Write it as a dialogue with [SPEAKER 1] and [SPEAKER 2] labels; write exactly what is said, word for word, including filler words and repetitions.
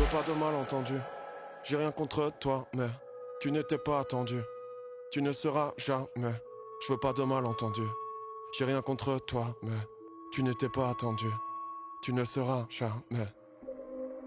[SPEAKER 1] veux pas de malentendu. J'ai rien contre toi, mais tu n'étais pas attendu. Tu ne seras jamais. Je veux pas de malentendu. J'ai rien contre toi, mais tu n'étais pas attendu. Tu ne seras jamais.